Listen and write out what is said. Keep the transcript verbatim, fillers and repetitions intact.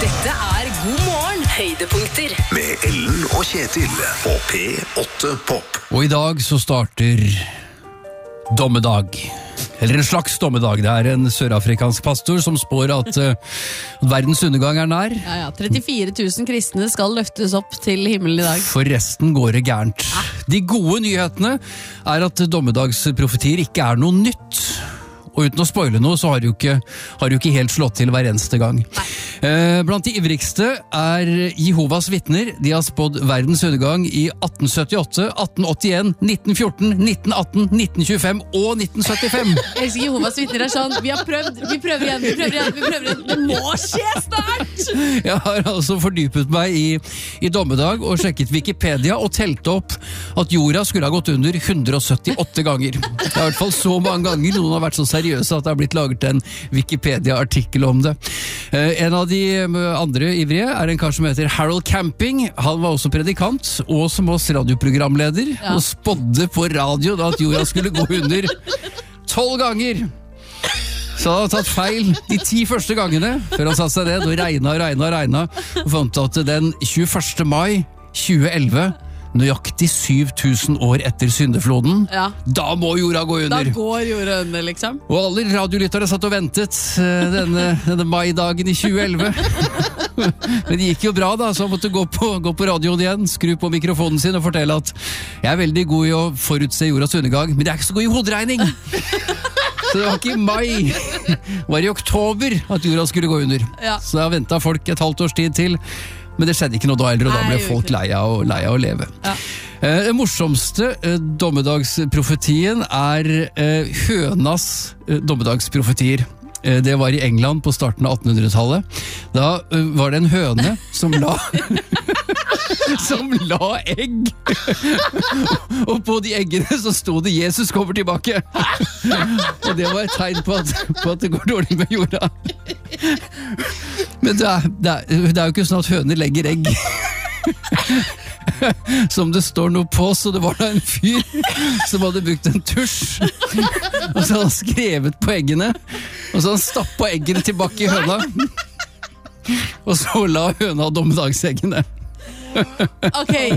Dette er God morgen Høydepunkter med Ellen og Kjetil på P åtte Pop. Og i dag så starter dommedag. Eller en slags dommedag. Det er en sørafrikansk pastor som spår at uh, verdens undergang er nær. Ja, ja, trettifire tusen kristne skal løftes opp til himmelen i dag. For resten går det gærent. De gode nyhetene er at dommedagsprofetier ikke er noe nytt. Og uten å spoile noe, så har det jo ikke, har det jo ikke helt slått til hver eneste gang. Eh, blant de ivrigste er Jehovas vitner. De har spådd verdens undergang i atten syttiåtte, atten åttien, nitten fjorten, nitten atten, nitten tjuefem og nitten syttifem. Jeg elsker Jehovas vitner er sånn, vi har prøvd, vi prøver igjen, vi prøver igjen, vi prøver igjen. Det må skje snart! Jeg har altså fordypet meg i, i dommedag og sjekket Wikipedia og telt opp at jorda skulle ha gått under hundre og syttiåtte ganger. Det er i hvert fall så mange ganger noen har vært så seriøse at det har blitt laget en Wikipedia-artikkel om det. Eh, en av de andre ivrige er en kar som heter Harold Camping. Han var også predikant og som oss radioprogramleder, ja. Og spådde på radio da at jorda skulle gå under tolv ganger. Så han har tatt feil de ti første gangene før han satt seg ned og regna og regna og regna og fant at den tjueførste mai tjue elleve, nøyaktig syv tusen år etter syndefloden, ja. Da må jorda gå under. Da går jorda under, liksom. Og alle radiolyttere satt og ventet uh, denne, denne maidagen i tjue elleve. Men det gikk jo bra da, så han måtte gå på, gå på radioen igjen, skru på mikrofonen sin og fortelle at jeg er veldig god i å forutse jordas undergang, men jeg er ikke så god i hoderegning. Så det var ikke i mai, det var i oktober at jorda skulle gå under. Ja. Så jeg ventet folk et halvt års tid til. Men det skjedde ikke noe da heller, og da ble folk leia og leia å leve. Ja. Eh, det morsomste eh, dommedagsprofetien er eh, hønas eh, dommedagsprofetier. Eh, det var i England på starten av attenhundretallet. Da eh, var det en høne som la... som la egg. Og på de eggene så stod det Jesus kommer tilbake. Og det var et tegn på at, på at det går dårlig med jorda. Men det er, det, er, det er jo ikke sånn at høner legger egg som det står noe på, så det var da en fyr som hadde brukt en tusj og så hadde han skrevet på eggene og så hadde han stappet eggene tilbake i høna og så la høna dommedagseggene. Ok,